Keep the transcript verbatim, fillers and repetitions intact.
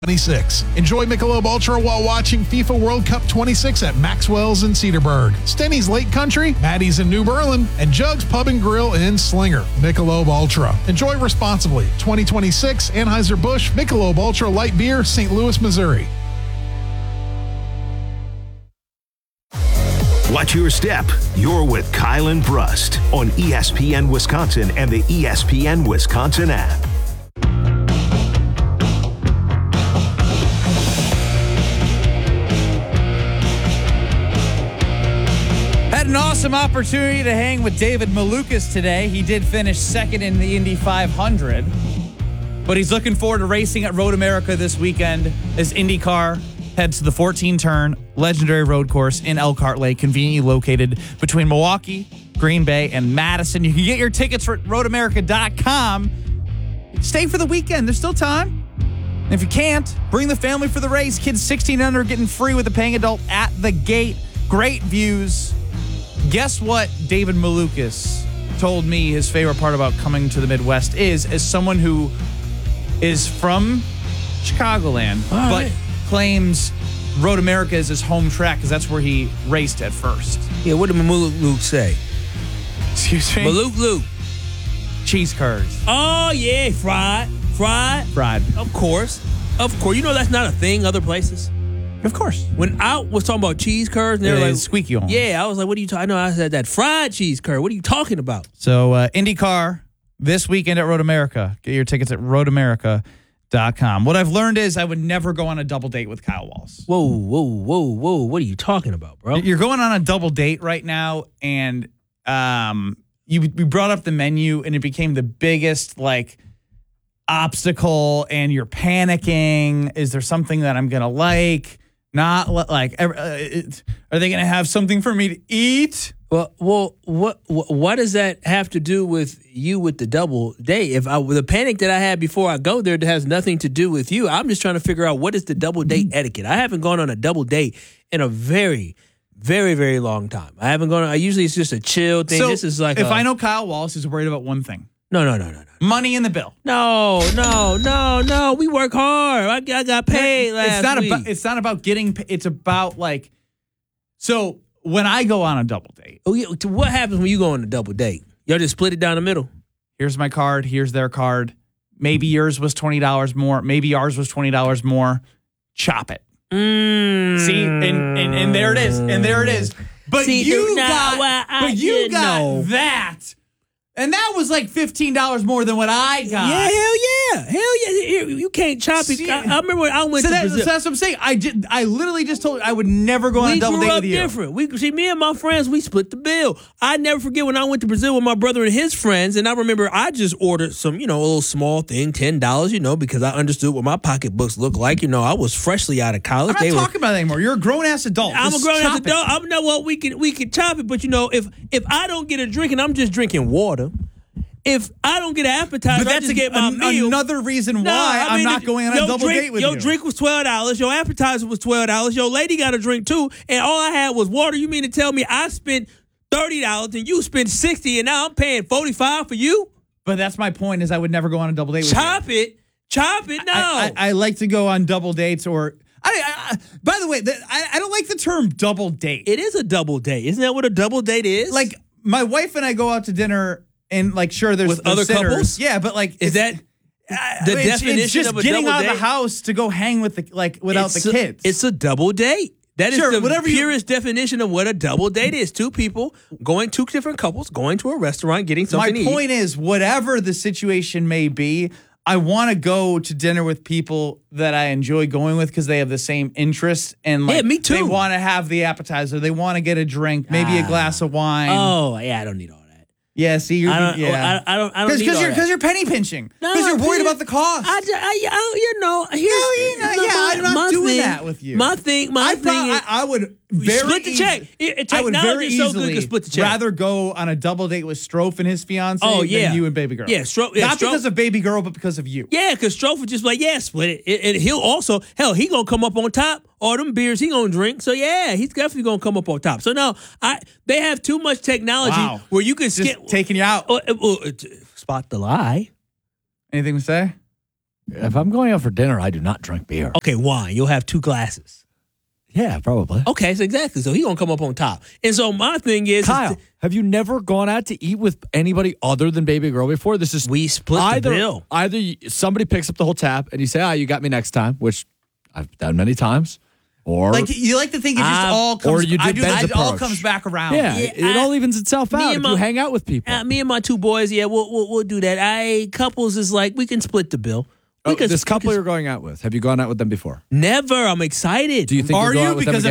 twenty-six. Enjoy Michelob Ultra while watching FIFA World Cup twenty-six at Maxwell's in Cedarburg, Stenny's Lake Country, Maddie's in New Berlin, and Jugs Pub and Grill in Slinger. Michelob Ultra. Enjoy responsibly. twenty twenty-six Anheuser-Busch Michelob Ultra Light Beer, Saint Louis, Missouri. Watch your step. You're with Kylan Brust on E S P N Wisconsin and the E S P N Wisconsin app. Had an awesome opportunity to hang with David Malukas today. He did finish second in the Indy five hundred, but he's looking forward to racing at Road America this weekend as IndyCar heads to the fourteen-turn legendary road course in Elkhart Lake, conveniently located between Milwaukee, Green Bay, and Madison. You can get your tickets at road america dot com. Stay for the weekend. There's still time. And if you can't, bring the family for the race. Kids sixteen under getting free with a paying adult at the gate. Great views. Guess what David Malukas told me his favorite part about coming to the Midwest is, as someone who is from Chicagoland, All but right. claims Road America is his home track because that's where he raced at first. Yeah, what did Maluk Luke say? Excuse me? Maluk Luke. Cheese curds. Oh, yeah, fried. Fried. Fried. Of course. Of course. You know that's not a thing other places? Of course. When I was talking about cheese curds, and they were Yeah, like, squeaky on. Yeah, I was like, what are you talking? I know I said that fried cheese curd. What are you talking about? So, uh, IndyCar this weekend at Road America. Get your tickets at road america dot com. What I've learned is I would never go on a double date with Kyle Walls. Whoa, whoa, whoa, whoa. What are you talking about, bro? You're going on a double date right now, and um, you we brought up the menu, and it became the biggest, like, obstacle, and you're panicking. Is there something that I'm going to like? Not li- like, uh, it, are they going to have something for me to eat? Well, well, what, what, what does that have to do with you with the double date? If I, the panic that I had before I go there has nothing to do with you. I'm just trying to figure out what is the double date etiquette. I haven't gone on a double date in a very, very, very long time. I haven't gone. I usually it's just a chill thing. So this is like if a, I know Kyle Wallace is worried about one thing. No, no, no, no, no. Money in the bill. No, no, no, no. We work hard. I, I got paid last it's not week. about it's not about getting pa- it's about like so when I go on a double date. Oh, yeah. What happens when you go on a double date? Y'all just split it down the middle. Here's my card, here's their card. Maybe yours was twenty dollars more, maybe ours was twenty dollars more. Chop it. Mm. See, and, and and there it is. And there it is. But See, you now, got well, I but you didn't got know. that. And that was like fifteen dollars more than what I got. Yeah, hell yeah. Hell yeah. Here, you can't chop it. See, I, I remember when I went So, to that, Brazil. so that's what I'm saying. I did, I literally just told you I would never go on we a double grew date up with you. different. We see me and my friends, we split the bill. I never forget when I went to Brazil with my brother and his friends, and I remember I just ordered some, you know, a little small thing, ten dollars, you know, because I understood what my pocketbooks looked like. You know, I was freshly out of college. I'm not They talking were, about that anymore. You're a grown ass adult. I'm Just a grown chop ass it. adult. I'm not well, we can we can chop it, but you know, if if I don't get a drink and I'm just drinking water, if I don't get an appetizer, But I that's just a, get my an- meal. another reason why No, I I'm mean, not if- going on a your double drink, date with your you. Your drink was twelve dollars. Your appetizer was twelve dollars. Your lady got a drink too, and all I had was water. You mean to tell me I spent thirty dollars and you spent sixty dollars and now I'm paying forty-five dollars for you? But that's my point is I would never go on a double date with Chop you. it. Chop it. No. I, I, I like to go on double dates or... I, I, I, by the way, the, I, I don't like the term double date. It is a double date. Isn't that what a double date is? Like, my wife and I go out to dinner and, like, sure, there's... With there's other sinners. couples? Yeah, but, like... Is it's- that I- the it's, definition it's just of a getting double out of date? the house to go hang with the... Like, without it's the a, kids. It's a double date. That is Sure, the whatever you- purest definition of what a double date is. Two people going, two different couples going to a restaurant, getting something My to eat. point is, whatever the situation may be, I want to go to dinner with people that I enjoy going with because they have the same interests and like Yeah, me too. they want to have the appetizer, they want to get a drink, maybe a Ah. glass of wine. Oh, yeah, I don't need all that. Yeah, see, you're I don't. yeah. I, I don't. I don't need Because all you're that. because you're penny pinching. No, Because you're I'm worried penny- about the cost. I, ju- I, I you know, here's, you know, no, yeah, my, I'm not my doing thing, that with you. My thing, my I, thing thought, is, I, I would very split the easy- check. It- I would technology very is so good, easily you can split the check. rather go on a double date with Strofe and his fiance Oh, yeah. than you and baby girl. Yeah, Stro- yeah, not Stro- because of baby girl, but because of you. yeah, because Strofe was just like, yeah, split it. And, and he'll also, hell, he gonna come up on top. All them beers he gonna drink. So yeah, he's definitely gonna come up on top. So no, I they have too much technology Wow. where you can Just skip. taking you out. Uh, uh, uh, spot the lie. Anything to say? if I'm going out for dinner, I do not drink beer. Okay, wine. You'll have two glasses. Yeah, probably. Okay, so exactly. So he gonna come up on top. And so my thing is, Kyle, is have you never gone out to eat with anybody other than Baby Girl before? This is we split either, the bill. Either you- somebody picks up the whole tab and you say, "Ah, you got me next time," which I've done many times, or Like you like to think it just Um, all comes. or you I did do, Ben's it all approach. comes back around. yeah, Yeah, it, it I- all evens itself me out and if my- you hang out with people. Uh, me and my two boys, yeah, we'll, we'll we'll do that. I couples is like we can split the bill. We Oh, can- this we couple can- you're going out with, have you gone out with them before? Never. I'm excited. Do you think Are you'll go you? out with them Because again?